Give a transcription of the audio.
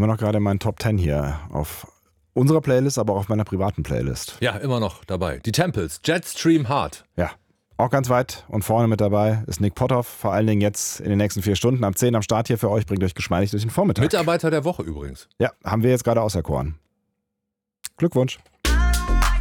immer noch gerade in meinen Top 10 hier auf unserer Playlist, aber auch auf meiner privaten Playlist. Ja, immer noch dabei. Die Temples, Jetstream Heart. Ja, auch ganz weit und vorne mit dabei ist Nick Potthoff, vor allen Dingen jetzt in den nächsten 4 Stunden. Ab 10 am Start hier für euch, bringt euch geschmeidig durch den Vormittag. Mitarbeiter der Woche übrigens. Ja, haben wir jetzt gerade auserkoren. Glückwunsch.